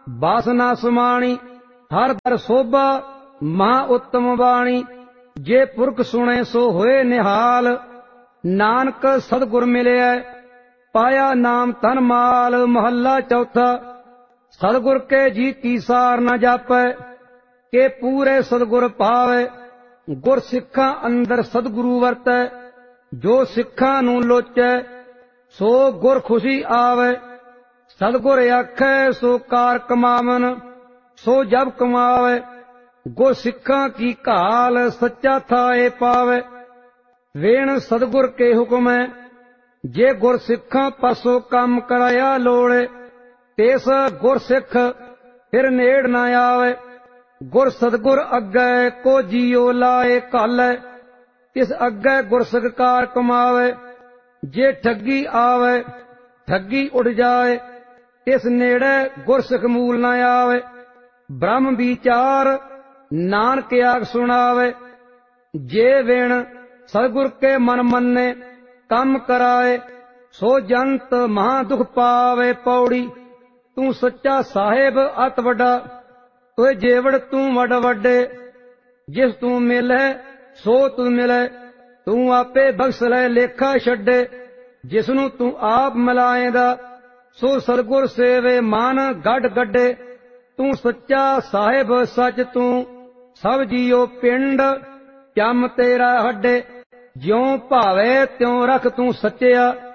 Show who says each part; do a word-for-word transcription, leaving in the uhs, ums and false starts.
Speaker 1: ਬਾਸਨਾ ਸਮਾਣੀ। ਹਰ ਦਰ ਸੋਭਾ ਮਹਾ ਉੱਤਮ ਬਾਣੀ। ਜੇ ਪੁਰਖ ਸੁਣੇ ਸੋ ਹੋਏ ਨਿਹਾਲ। ਨਾਨਕ ਸਤਿਗੁਰ ਮਿਲਿਆ ਪਾਇਆ ਨਾਮ ਧਨ ਮਾਲ। ਮਹੱਲਾ ਚੌਥਾ। ਸਤਿਗੁਰ ਕੇ ਜੀ ਕੀ ਸਾਰ ਨ ਜਾਪੈ ਕੇ ਪੂਰੇ ਸਤਿਗੁਰ ਪਾਵੈ। ਗੁਰ ਸਿੱਖਾਂ ਅੰਦਰ ਸਤਿਗੁਰੂ ਵਰਤੈ ਜੋ ਸਿੱਖਾਂ ਨੂੰ ਲੋਚੈ ਸੋ ਗੁਰ ਖੁਸ਼ੀ ਆਵੈ। ਸਤਿਗੁਰ ਆਖੈ ਸੋ ਕਾਰ ਕਮਾਵਨ ਸੋ ਜਬ ਕਮਾਵੈ। ਗੁਰ ਸਿੱਖਾਂ ਕੀ ਘਾਲ ਸੱਚਾ ਥਾਏ ਪਾਵੈ। ਵੇਣ ਸਤਿਗੁਰ ਕੇ ਹੁਕਮੈ ਜੇ ਗੁਰ ਸਿੱਖਾਂ ਪਾਸੋਂ ਕੰਮ ਕਰਾਇਆ ਲੋੜੇ। ਤਿਸ ਗੁਰ ਸਿੱਖ ਫਿਰ ਨੇੜ ਨ ਆਵੈ। ਗੁਰ ਸਤਿਗੁਰ ਅੱਗੇ ਕੋ ਜੀਉ ਲਾਏ ਘਾਲੈ। ਤਿਸ ਅੱਗੇ ਗੁਰ ਸਿੱਖ ਕਾਰ ਕਮਾਵੈ। ਜੇ ਠੱਗੀ ਆਵੈ ਠੱਗੀ ਉੱਡ ਜਾਏ। ਤਿਸ ਨੇੜੇ ਗੁਰ ਸਿੱਖ ਮੂਲ ਨ ਆਵੈ। ਬ੍ਰਹਮ ਵਿਚਾਰ ਨਾਨਕ ਆਖ ਸੁਣਾਵੇ। ਜੇ ਵਿਣ ਸਤਿਗੁਰ ਕੇ ਮਨ ਮੰਨੇ ਕੰਮ ਕਰਾਏ ਸੋ ਜੰਤ ਮਹਾ ਦੁਖ ਪਾਵੇ। ਪੌੜੀ। ਤੂੰ ਸੱਚਾ ਸਾਹਿਬ ਅਤ ਵੱਡਾ ਤੋਏ ਜੇਵੜ ਤੂੰ ਵੱਡ ਵੱਡੇ। ਜਿਸ ਤੂੰ ਮਿਲੈ ਸੋ ਤੂੰ ਮਿਲੈ ਤੂੰ ਆਪੇ ਬਖਸ਼ ਲੈ ਲੇਖਾ ਛੱਡੇ। ਜਿਸ ਨੂੰ ਤੂੰ ਆਪ ਮਿਲਾਏਂਦਾ ਸੋ ਸਤਿਗੁਰ ਸੇਵੇ ਮਨ ਗੱਡ ਗੱਡੇ। ਤੂੰ ਸੱਚਾ ਸਾਹਿਬ ਸੱਚ ਤੂੰ ਸਭ ਜੀਉ ਪਿੰਡ ਚੰਮ ਤੇਰਾ ਹੱਡੇ। ਜਿਉ ਭਾਵੇ ਤਿਉ ਰਖ ਤੂੰ ਸੱਚਿਆ